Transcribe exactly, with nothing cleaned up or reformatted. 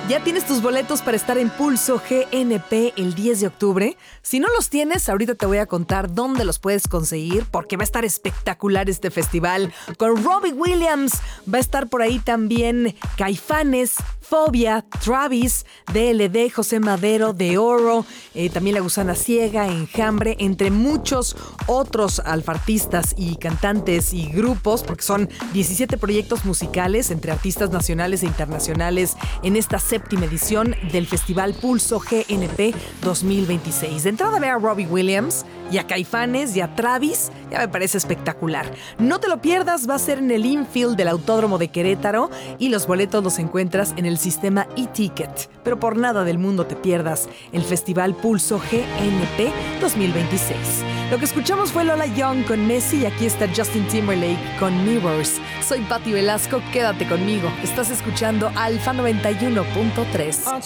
¿Ya tienes tus boletos para estar en Pulso G N P el diez de octubre? Si no los tienes, ahorita te voy a contar dónde los puedes conseguir, porque va a estar espectacular este festival. Con Robbie Williams, va a estar por ahí también Caifanes, Fobia, Travis, D L D, José Madero, De Oro, eh, también La Gusana Ciega, Enjambre, entre muchos otros alfartistas y cantantes y grupos, porque son diecisiete proyectos musicales entre artistas nacionales e internacionales en esta séptima edición del Festival Pulso G N P dos mil veintiséis. De entrada, ver a Robbie Williams y a Caifanes y a Travis ya me parece espectacular. No te lo pierdas, va a ser en el infield del Autódromo de Querétaro y los boletos los encuentras en el sistema e-ticket. Pero por nada del mundo te pierdas el Festival Pulso G N P dos mil veintiséis. Lo que escuchamos fue Lola Young con Messi y aquí está Justin Timberlake con Mirrors. Soy Patti Velasco, quédate conmigo. Estás escuchando Alfa noventa y uno punto tres.